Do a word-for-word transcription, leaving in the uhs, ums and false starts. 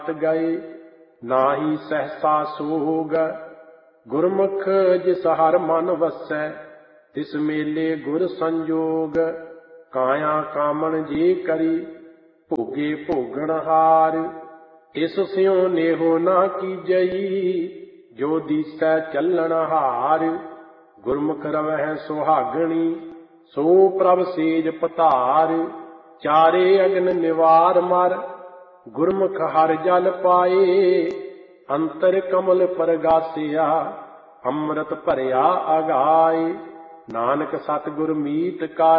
ਗਏ ਨਾਹੀ ਸਹਸਾ ਸੋਗ। ਗੁਰਮੁਖ ਜਿਸ ਹਰ ਮਨ ਵਸੈ ਤਿਸ ਮੇਲੇ ਗੁਰ ਸੰਜੋਗ। ਕਾਇਆ ਕਾਮਣ ਜੇ ਕਰੀ ਭੋਗੇ ਭੋਗਣ ਹਾਰ। ਇਸ ਸਿਉ ਨੇਹੋ ਨਾ ਕੀਜਈ ਜੋ ਦੀਸੈ ਚੱਲਣ ਹਾਰ। ਗੁਰਮੁਖ ਰਵਹਿ ਸੁਹਾਗਣੀ ਸੋ ਪ੍ਰਭ ਸੇਜ ਪਧਾਰ। ਚਾਰੇ ਅਗਨ ਨਿਵਾਰ ਮਰ ਗੁਰਮੁਖ ਹਰ ਜਲ ਪਾਏ। ਅੰਤਰ ਕਮਲ ਪਰਗਾਸਿਆ ਅੰਮ੍ਰਿਤ ਭਰਿਆ ਅਗਾਏ। ਨਾਨਕ ਸਤਿਗੁਰ ਮੀਤ ਕਰ